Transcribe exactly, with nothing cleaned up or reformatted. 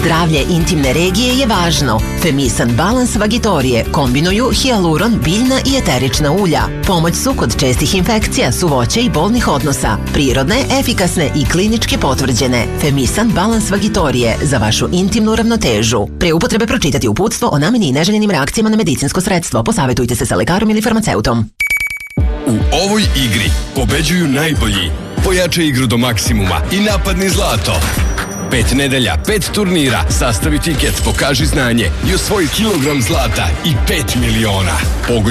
Zdravlje intimne regije je važno. Femisan Balans Vagitorije kombinuju hijaluron, biljna i eterična ulja. Pomoć su kod čestih infekcija, suvoća i bolnih odnosa. Prirodne, efikasne i klinički potvrđene. Femisan Balans Vagitorije za vašu intimnu ravnotežu. Pre upotrebe pročitati uputstvo o nameni i neželjenim reakcijama na medicinsko sredstvo. Posavetujte se sa lekarom ili farmaceutom. U ovoj igri pobeđuju najbolji. Pojačaj igru do maksimuma i napadni zlato. Pet nedelja, pet turnira, sastavi tiket, pokaži znanje i osvoji kilogram zlata i pet miliona. Pogođaj